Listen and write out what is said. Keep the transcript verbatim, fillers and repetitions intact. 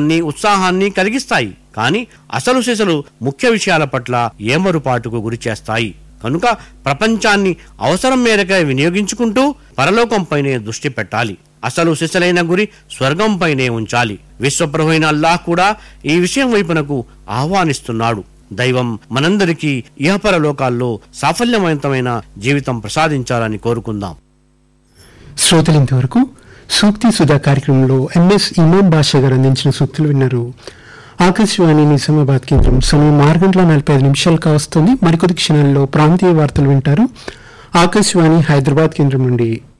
ఉత్సాహాన్ని కలిగిస్తాయి. కానీ అసలు సిసలు ముఖ్య విషయాల పట్ల ఏమరుపాటుకు గురి చేస్తాయి. కనుక ప్రపంచాన్ని అవసరం మేరకే వినియోగించుకుంటూ పరలోకంపైనే దృష్టి పెట్టాలి. అసలు సిసలైన గురి స్వర్గంపైనే ఉంచాలి. విశ్వప్రభువైన అల్లాహ్ కూడా ఈ విషయం వైపునకు ఆహ్వానిస్తున్నాడు. దైవం మనందరికీ ఇహపరలోకాల్లో సాఫల్యవంతమైన జీవితం ప్రసాదించాలని కోరుకుందాం. శ్రోతలు ఇంతవరకు సూక్తి సుధా కార్యక్రమంలో ఎంఎస్ ఇమాం బాషా గారు అందించిన సూక్తులు విన్నారు. ఆకాశవాణి నిజామాబాద్ కేంద్రం సమయం ఆరు గంటల నలభై ఐదు నిమిషాలు కావస్తుంది. మరికొద్ది క్షణాల్లో ప్రాంతీయ వార్తలు వింటారు. ఆకాశవాణి హైదరాబాద్ కేంద్రం నుండి